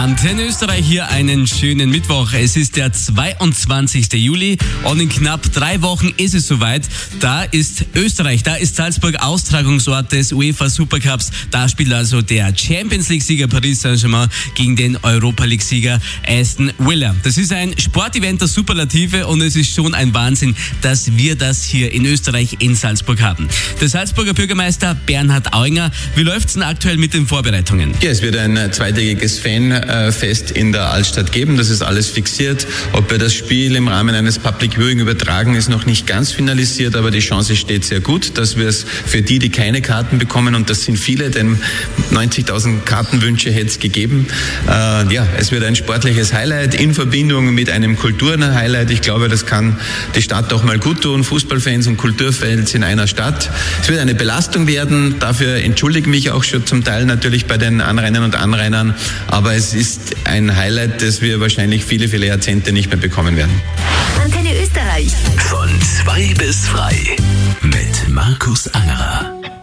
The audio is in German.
Antenne Österreich hier einen schönen Mittwoch. Es ist der 22. Juli und in knapp 3 Wochen ist es soweit. Da ist Österreich, da ist Salzburg Austragungsort des UEFA Supercups. Da spielt also der Champions League-Sieger Paris Saint-Germain gegen den Europa League-Sieger Aston Villa. Das ist ein Sportevent der Superlative und es ist schon ein Wahnsinn, dass wir das hier in Österreich in Salzburg haben. Der Salzburger Bürgermeister Bernhard Auinger, wie läuft's denn aktuell mit den Vorbereitungen? Ja, es wird ein zweitägiges Fanfest in der Altstadt geben. Das ist alles fixiert. Ob wir das Spiel im Rahmen eines Public Viewing übertragen, ist noch nicht ganz finalisiert, aber die Chance steht sehr gut, dass wir es für die keine Karten bekommen, und das sind viele, denn 90.000 Kartenwünsche hätte es gegeben. Es wird ein sportliches Highlight in Verbindung mit einem Kulturhighlight. Ich glaube, das kann die Stadt auch mal gut tun. Fußballfans und Kulturfans in einer Stadt. Es wird eine Belastung werden. Dafür entschuldige ich mich auch schon zum Teil natürlich bei den Anrainern und Anrainern. Aber es ist ein Highlight, das wir wahrscheinlich viele Jahrzehnte nicht mehr bekommen werden. Antenne Österreich. Von 2 bis frei mit Markus Angerer.